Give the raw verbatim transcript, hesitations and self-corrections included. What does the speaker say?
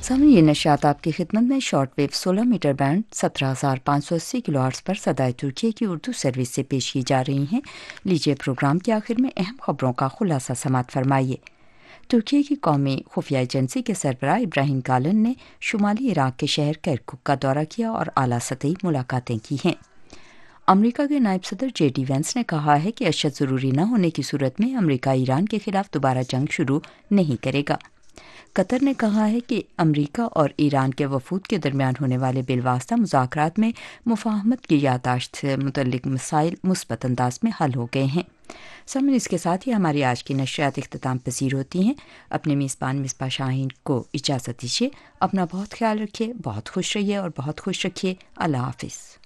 सामने ये नशात आपकी खिदमत में शॉर्ट वेव सोलह मीटर बैंड सत्रह हज़ार पाँच सौ अस्सी किलो हर्ट्ज़ पर सदाए तुर्की की उर्दू सर्विस से पेश की जा रही हैं। लीजिए प्रोग्राम के आखिर में अहम खबरों का खुलासा समात फरमाइए। तुर्की की कौमी खुफिया एजेंसी के सरबराह इब्राहिम कालन ने शुमाली इराक के शहर किरकुक का दौरा किया और आला सतही मुलाकातें की हैं। अमेरिका के नायब सदर जे डी वेंस ने कहा है कि अशद ज़रूरी न होने की सूरत में अमेरिका ईरान के खिलाफ दोबारा जंग शुरू नहीं करेगा। कतर ने कहा है कि अमेरिका और ईरान के वफूद के दरमियान होने वाले बिलवास्ता मुज़ाकरात में मुफाहमत की यादाश्त से मुतल्लिक मसाइल मुस्बत अंदाज में हल हो गए हैं। समझ इसके साथ ही हमारी आज की नशरियात इख्तिताम पसीर होती हैं। अपने मेज़बान मिसबा शाहीन को इजाज़त दीजिए। अपना बहुत ख्याल रखिए, बहुत खुश रहिए और बहुत खुश रखिए। अल्लाह हाफिज़।